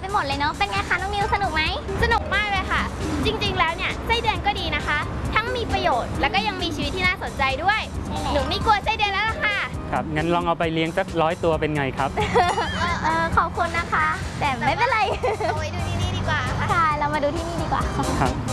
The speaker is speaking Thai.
หมดเลยเนาะเป็นไงคะน้องมิวสนุกไหมสนุกมากเลยค่ะจริงๆแล้วเนี่ยไส้เดือนก็ดีนะคะทั้งมีประโยชน์แล้วก็ยังมีชีวิตที่น่าสนใจด้วยหนูไม่กลัวไส้เดือนแล้วล่ะค่ะครับงั้นลองเอาไปเลี้ยงสัก100 ตัวเป็นไงครับขอบคุณนะคะ แต่ไม่เป็นไรเอาไว้ดูที่นี่ดีกว่าค่ะเรามาดูที่นี่ดีกว่าครับ